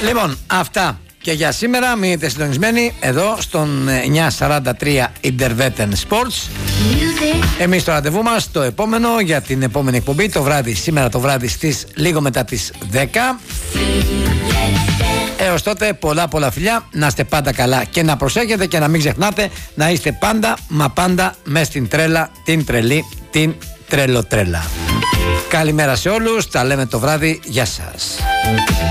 Λοιπόν, αυτά και για σήμερα. Μείνετε συντονισμένοι εδώ στον 943 Interveten Sports. Εμείς το ραντεβού μας το επόμενο για την επόμενη εκπομπή το βράδυ, σήμερα το βράδυ στις λίγο μετά τις 10. Έως τότε πολλά φιλιά, να είστε πάντα καλά και να προσέχετε και να μην ξεχνάτε να είστε πάντα μα πάντα μες στην τρέλα, την τρελή, την τρελοτρέλα. Καλημέρα σε όλους, τα λέμε το βράδυ, γεια σας.